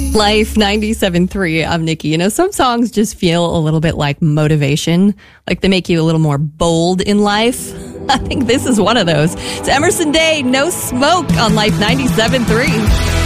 Life 97.3, I'm Nikki. You know, some songs just feel a little bit like motivation, like they make you a little more bold in life. I think this is one of those. It's Emerson Day, No Smoke on Life 97.3.